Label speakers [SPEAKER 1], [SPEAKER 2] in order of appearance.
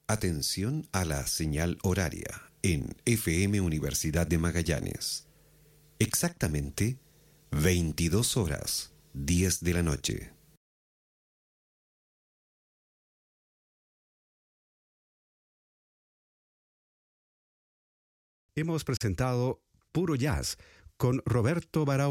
[SPEAKER 1] Atención a la señal horaria en FM Universidad de Magallanes. Exactamente 22 horas, 10 de la noche.
[SPEAKER 2] Hemos presentado Puro Jazz con Roberto Barahona.